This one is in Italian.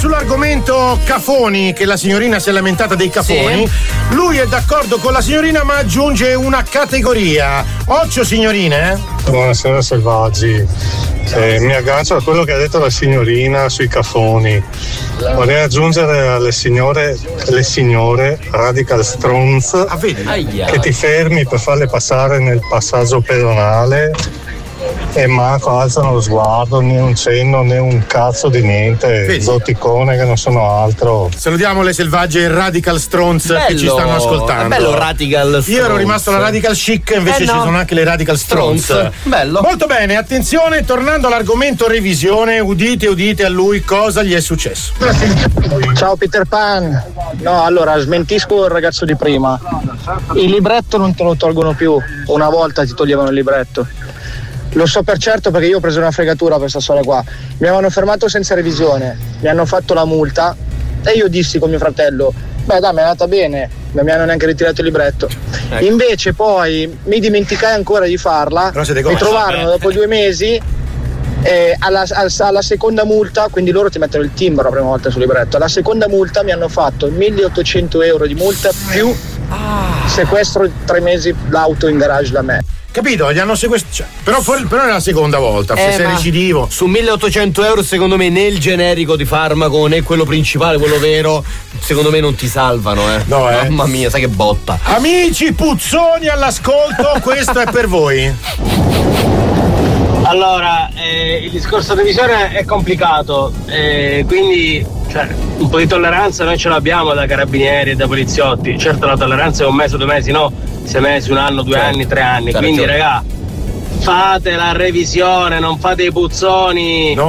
sull'argomento cafoni, che la signorina si è lamentata dei cafoni, sì. Lui è d'accordo con la signorina ma aggiunge una categoria. 8 signorine? Buonasera Selvaggi. Mi aggancio a quello che ha detto la signorina sui cafoni. Vorrei aggiungere alle signore radical stronz che ti fermi per farle passare nel passaggio pedonale e manco alzano lo sguardo, né un cenno né un cazzo di niente. Vedi? Zotticone che non sono altro. Salutiamo le selvagge radical stronz che ci stanno ascoltando. Bello radical stronz. Io ero rimasto la radical chic, invece ci sono anche le radical stronz. Bello. Molto bene, attenzione, tornando all'argomento revisione, udite a lui cosa gli è successo. Ciao Peter Pan. No, allora smentisco il ragazzo di prima. Il libretto non te lo tolgono più. Una volta ti toglievano il libretto. Lo so per certo perché io ho preso una fregatura per questa storia qua. Mi avevano fermato senza revisione, mi hanno fatto la multa e io dissi con mio fratello: beh dai, mi è andata bene, non mi hanno neanche ritirato il libretto. Ecco. Invece poi mi dimenticai ancora di farla, mi trovarono dopo 2 mesi alla seconda multa, quindi loro ti mettono il timbro la prima volta sul libretto. Alla seconda multa mi hanno fatto 1.800 euro di multa più sequestro 3 mesi l'auto in garage da me. Capito? Gli hanno sequestrato. Però è la seconda volta, se sei recidivo. Su 1.800 euro, secondo me, né il generico di farmaco né quello principale, quello vero, secondo me non ti salvano, No, Mamma mia, sai che botta. Amici puzzoni all'ascolto, questo è per voi. Allora, il discorso revisione è complicato, quindi un po' di tolleranza noi ce l'abbiamo da carabinieri e da poliziotti. Certo la tolleranza è 1 mese, 2 mesi, no, 6 mesi, 1 anno, 2 anni, 3 anni. Quindi raga, fate la revisione, non fate i puzzoni.